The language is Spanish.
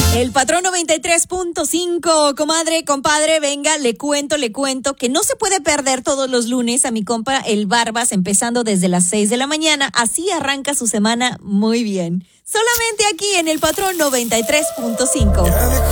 El patrón 93.5, comadre, compadre, venga, le cuento que no se puede perder todos los lunes a mi compa el Barbas, empezando desde las 6 de la mañana, así arranca su semana muy bien. Solamente aquí en el patrón 93.5.